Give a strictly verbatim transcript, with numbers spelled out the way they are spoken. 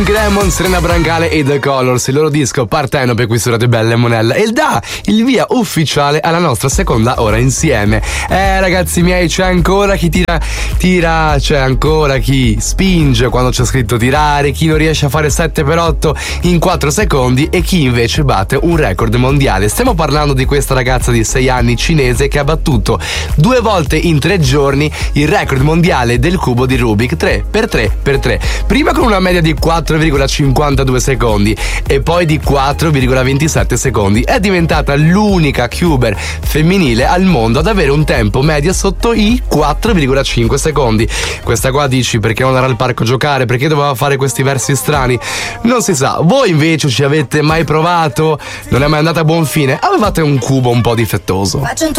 Cremon, Serena Brancale e The Colors, il loro disco Partenope qui su Radio Belle e Monella, e dà il via ufficiale alla nostra seconda ora insieme. Eh ragazzi miei, c'è ancora chi tira, tira, c'è ancora chi spinge quando c'è scritto tirare, chi non riesce a fare sette per otto in quattro secondi e chi invece batte un record mondiale. Stiamo parlando di questa ragazza di sei anni cinese che ha battuto due volte in tre giorni il record mondiale del cubo di Rubik, tre per tre per tre, prima con una media di quattro virgola cinquantadue secondi e poi di quattro virgola ventisette secondi. È diventata l'unica cuber femminile al mondo ad avere un tempo medio sotto i quattro virgola cinque secondi. Questa qua dici perché non era al parco a giocare, perché doveva fare questi versi strani, non si sa. Voi invece ci avete mai provato? Non è mai andata a buon fine? Avevate un cubo un po' difettoso? Faccio un